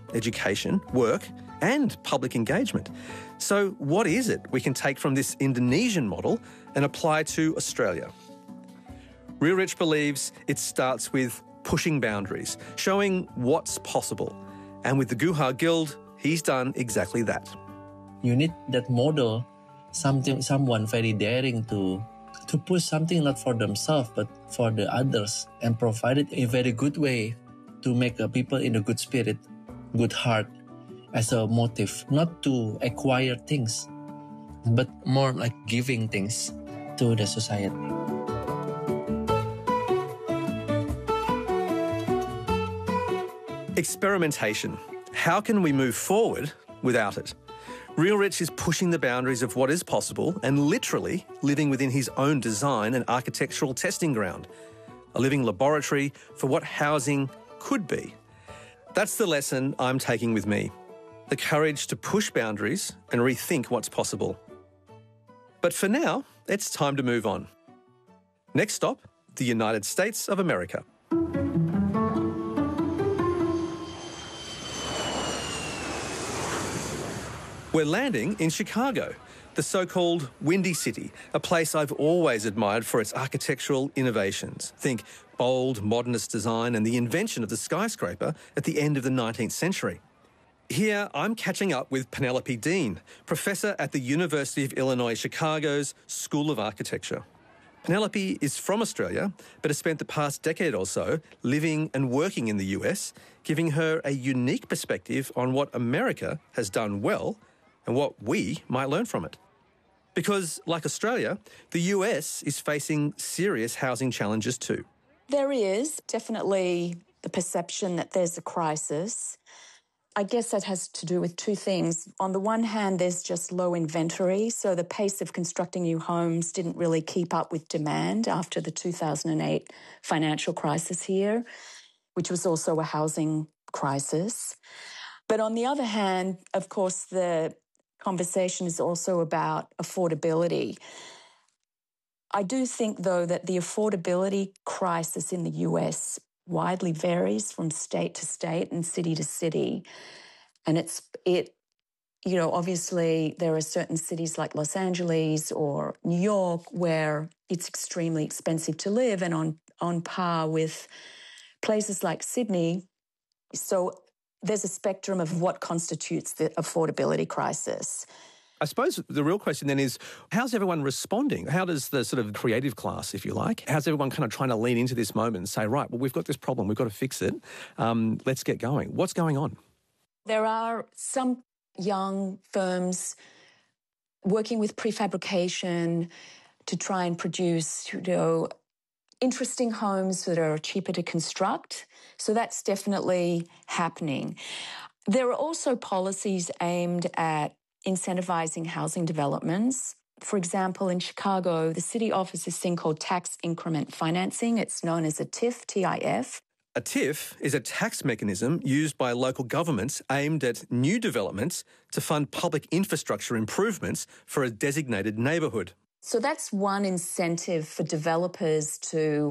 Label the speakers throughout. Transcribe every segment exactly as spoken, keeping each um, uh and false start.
Speaker 1: education, work, and public engagement. So what is it we can take from this Indonesian model and apply to Australia? Real Rich believes it starts with pushing boundaries, showing what's possible. And with the Guha Guild, he's done exactly that.
Speaker 2: You need that model, something, someone very daring to to push something not for themselves but for the others, and provide it in a very good way to make uh, people in a good spirit, good heart as a motive, not to acquire things, but more like giving things to the society.
Speaker 1: Experimentation. How can we move forward without it? Real Rich is pushing the boundaries of what is possible and literally living within his own design and architectural testing ground, a living laboratory for what housing could be. That's the lesson I'm taking with me, the courage to push boundaries and rethink what's possible. But for now, it's time to move on. Next stop, the United States of America. We're landing in Chicago, the so-called Windy City, a place I've always admired for its architectural innovations. Think bold, modernist design and the invention of the skyscraper at the end of the nineteenth century. Here, I'm catching up with Penelope Dean, professor at the University of Illinois Chicago's School of Architecture. Penelope is from Australia, but has spent the past decade or so living and working in the U S, giving her a unique perspective on what America has done well and what we might learn from it. Because, like Australia, the U S is facing serious housing challenges too.
Speaker 3: There is definitely the perception that there's a crisis. I guess that has to do with two things. On the one hand, there's just low inventory, so the pace of constructing new homes didn't really keep up with demand after the two thousand eight financial crisis here, which was also a housing crisis. But on the other hand, of course, the conversation is also about affordability. I do think, though, that the affordability crisis in the U S widely varies from state to state and city to city. And it's, it, you know, obviously there are certain cities like Los Angeles or New York where it's extremely expensive to live and on, on par with places like Sydney. So there's a spectrum of what constitutes the affordability crisis.
Speaker 1: I suppose the real question then is, how's everyone responding? How does the sort of creative class, if you like, how's everyone kind of trying to lean into this moment and say, right, well, we've got this problem, we've got to fix it, um, let's get going. What's going on?
Speaker 3: There are some young firms working with prefabrication to try and produce, you know, interesting homes that are cheaper to construct. So that's definitely happening. There are also policies aimed at incentivizing housing developments. For example, in Chicago, the city offers this thing called tax increment financing. It's known as a T I F, T I F.
Speaker 1: A T I F is a tax mechanism used by local governments aimed at new developments to fund public infrastructure improvements for a designated neighbourhood.
Speaker 3: So that's one incentive for developers to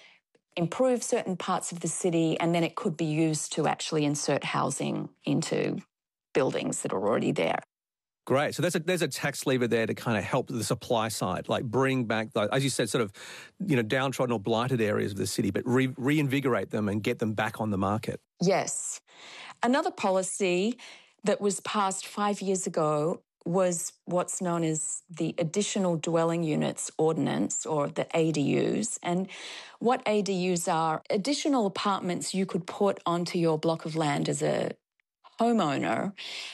Speaker 3: improve certain parts of the city, and then it could be used to actually insert housing into buildings that are already there.
Speaker 1: Great. So there's a, there's a tax lever there to kind of help the supply side, like bring back, the, as you said, sort of, you know, downtrodden or blighted areas of the city, but re- reinvigorate them and get them back on the market.
Speaker 3: Yes. Another policy that was passed five years ago was what's known as the Additional Dwelling Units Ordinance, or the A D Us. And what A D Us are, additional apartments you could put onto your block of land as a homeowner.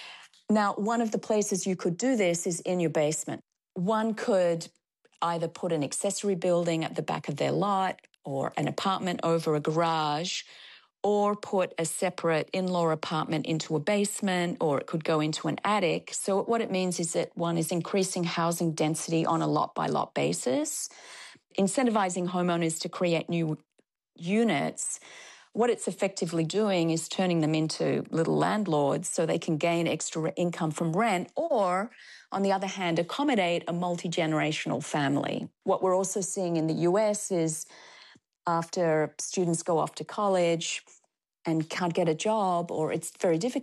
Speaker 3: Now, one of the places you could do this is in your basement. One could either put an accessory building at the back of their lot or an apartment over a garage, or put a separate in-law apartment into a basement, or it could go into an attic. So what it means is that one is increasing housing density on a lot-by-lot basis, incentivizing homeowners to create new units. What it's effectively doing is turning them into little landlords so they can gain extra income from rent, or, on the other hand, accommodate a multi-generational family. What we're also seeing in the U S is after students go off to college and can't get a job, or it's very difficult